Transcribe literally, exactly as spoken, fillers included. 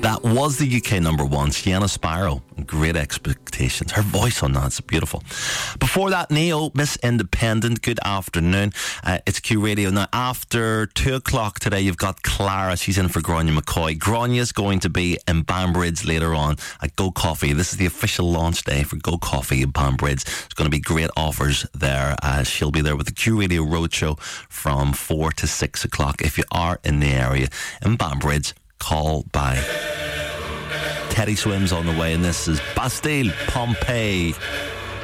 That was the U K number one, Sienna Sparrow. Great Expectations. Her voice on that's beautiful. Before that, Neo, Miss Independent. Good afternoon. Uh, it's Q Radio. Now, after two o'clock today, you've got Clara. She's in for Grania McCoy. Grania's going to be in Banbridge later on at Go Coffee. This is the official launch day for Go Coffee in Banbridge. There's going to be great offers there. Uh, she'll be there with the Q Radio Roadshow from four to six o'clock. If you are in the area in Banbridge, call by. Teddy Swims on the way, and this is Bastille Pompeii.